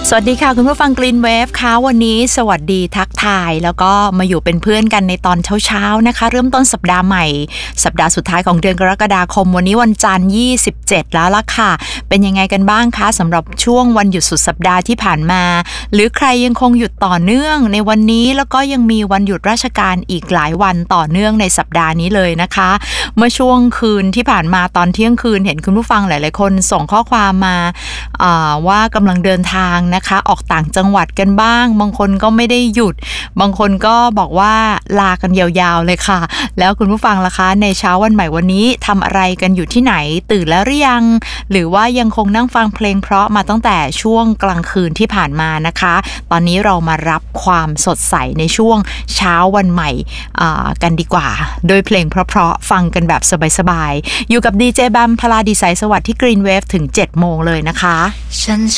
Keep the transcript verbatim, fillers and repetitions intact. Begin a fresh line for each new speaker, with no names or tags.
สวัสดีค่ะคุณผู้ฟัง Green Wave ค่ะวันนี้สวัสดีทักทายแล้วก็มาอยู่เป็นเพื่อนกันในตอนเช้าๆนะคะเริ่มต้นสัปดาห์ใหม่สัปดาห์สุดท้ายของเดือนกรกฎาคมวันนี้วันจันทร์ยี่สิบเจ็ดแล้วล่ะค่ะเป็นยังไงกันบ้างคะสำหรับช่วงวันหยุดสุดสัปดาห์ที่ผ่านมาหรือใครยังคงหยุดต่อเนื่องในวันนี้แล้วก็ยังมีวันหยุดราชการอีกหลายวันต่อเนื่องในสัปดาห์นี้เลยนะคะเมื่อช่วงคืนที่ผ่านมาตอนเที่ยงคืนเห็นคุณผู้ฟังหลายๆคนส่งข้อความมาว่ากำลังเดินทางนะคะออกต่างจังหวัดกันบ้างบางคนก็ไม่ได้หยุดบางคนก็บอกว่าลากันยาวๆเลยค่ะแล้วคุณผู้ฟังล่ะคะในเช้าวันใหม่วันนี้ทำอะไรกันอยู่ที่ไหนตื่นแล้วหรือยังหรือว่ายังคงนั่งฟังเพลงเพราะมาตั้งแต่ช่วงกลางคืนที่ผ่านมานะคะตอนนี้เรามารับความสดใสในช่วงเช้าวันใหม่กันดีกว่าโดยเพลงเพราะๆฟังกันแบบสบายๆอยู่กับดีเจแบมพลาดีไซน์สวัสดิ์ที่ Green Wave ถึง เจ็ดโมงเลยนะคะ
ฉันช